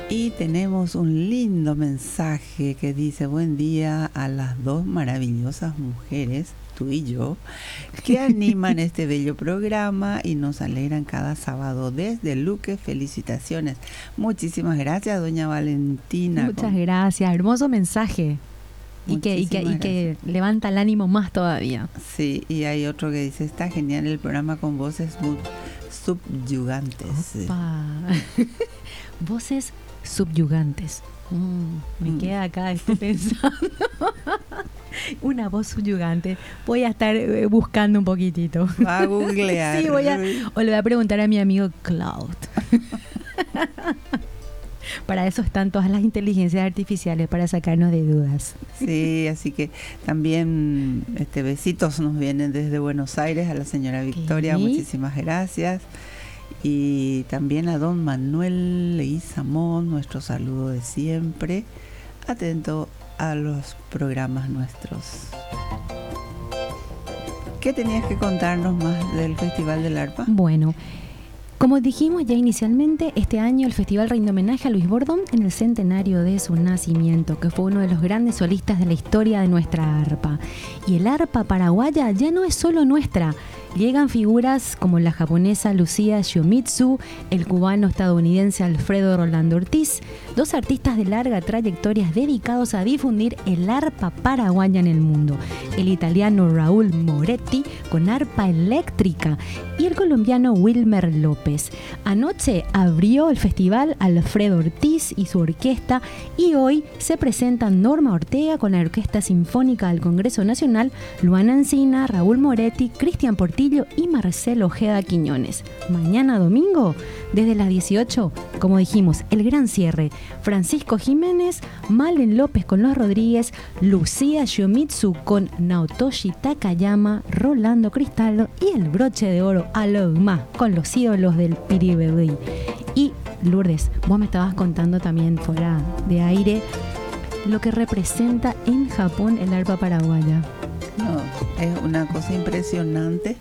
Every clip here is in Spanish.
Y tenemos un lindo mensaje que dice: buen día a las dos maravillosas mujeres, tú y yo, que animan este bello programa y nos alegran cada sábado desde Luque. Felicitaciones. Muchísimas gracias, doña Valentina. Muchas gracias, hermoso mensaje. Y que levanta el ánimo más todavía. Sí, y hay otro que dice: está genial el programa con voces muy subyugantes. Opa. Voces subyugantes. Me queda acá, estoy pensando. Una voz subyugante. Voy a estar buscando un poquitito. Va a googlear. Sí, o le voy a preguntar a mi amigo Cloud. Para eso están todas las inteligencias artificiales, para sacarnos de dudas. Sí, así que también besitos nos vienen desde Buenos Aires a la señora Victoria. Muchísimas gracias. Y también a don Manuel Leguizamón, nuestro saludo de siempre. Atento a los programas nuestros. ¿Qué tenías que contarnos más del Festival del Arpa? Bueno, como dijimos ya inicialmente, este año el festival rinde homenaje a Luis Bordón en el centenario de su nacimiento, que fue uno de los grandes solistas de la historia de nuestra arpa. Y el arpa paraguaya ya no es solo nuestra. Llegan figuras como la japonesa Lucía Shiomitsu, el cubano-estadounidense Alfredo Rolando Ortiz, dos artistas de larga trayectoria dedicados a difundir el arpa paraguaya en el mundo, el italiano Raúl Moretti con arpa eléctrica y el colombiano Wilmer López. Anoche abrió el festival Alfredo Ortiz y su orquesta, y hoy se presentan Norma Ortega con la Orquesta Sinfónica del Congreso Nacional, Luana Encina, Raúl Moretti, Cristian Portillo y Marcelo Ojeda Quiñones. Mañana domingo, desde las 18, como dijimos, el gran cierre. Francisco Jiménez, Malen López con Los Rodríguez, Lucía Shiomitsu con Naotoshi Takayama, Rolando Cristaldo y el broche de oro Alogma con los ídolos del Piribebí. Y Lourdes, vos me estabas contando también fuera de aire lo que representa en Japón el arpa paraguaya. No, es una cosa impresionante.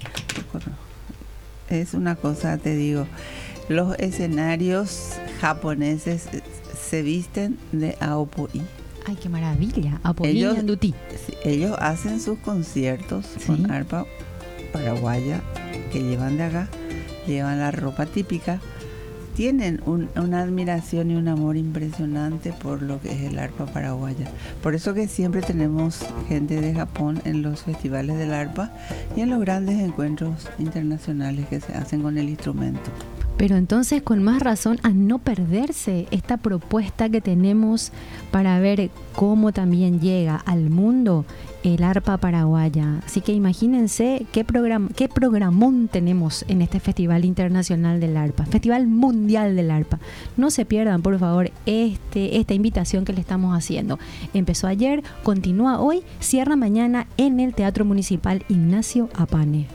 Es una cosa, te digo, los escenarios japoneses se visten de aopoí. ¡Ay, qué maravilla! Aopoí y andutí. Ellos hacen sus conciertos con arpa paraguaya que llevan de acá, llevan la ropa típica. Tienen una admiración y un amor impresionante por lo que es el arpa paraguaya. Por eso que siempre tenemos gente de Japón en los festivales del arpa y en los grandes encuentros internacionales que se hacen con el instrumento. Pero entonces, con más razón, a no perderse esta propuesta que tenemos para ver cómo también llega al mundo el arpa paraguaya. Así que imagínense qué programón tenemos en este Festival Internacional del Arpa, Festival Mundial del Arpa. No se pierdan, por favor, esta invitación que le estamos haciendo. Empezó ayer, continúa hoy, cierra mañana en el Teatro Municipal Ignacio Apane.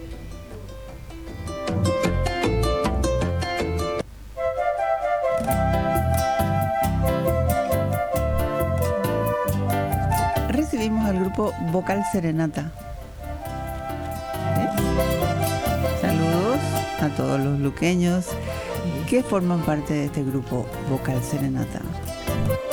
Recibimos al grupo Vocal Serenata. Saludos a todos los luqueños que forman parte de este grupo Vocal Serenata.